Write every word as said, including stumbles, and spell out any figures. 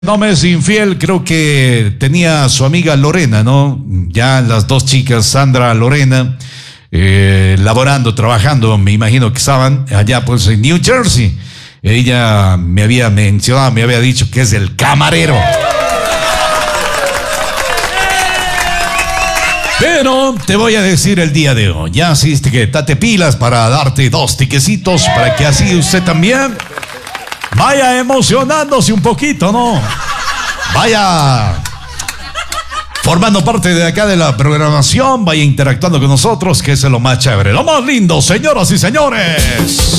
No me es infiel, creo que tenía a su amiga Lorena, ¿no? Ya las dos chicas, Sandra, Lorena, eh, laborando, trabajando, me imagino que estaban allá pues en New Jersey. Ella me había mencionado, me había dicho que es el camarero. Pero te voy a decir el día de hoy, ya asiste que date pilas para darte dos tiquecitos para que así usted también vaya emocionándose un poquito, ¿no? Vaya formando parte de acá de la programación, vaya interactuando con nosotros, que es lo más chévere, lo más lindo, señoras y señores.